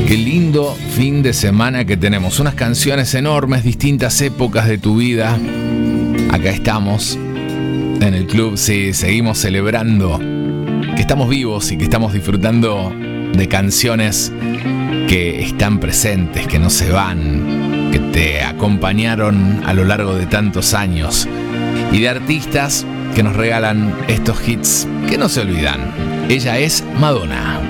Qué lindo fin de semana que tenemos. Unas canciones enormes, distintas épocas de tu vida. Acá estamos en el club, sí, seguimos celebrando que estamos vivos y que estamos disfrutando de canciones que están presentes, que no se van, que te acompañaron a lo largo de tantos años, y de artistas que nos regalan estos hits que no se olvidan. Ella es Madonna.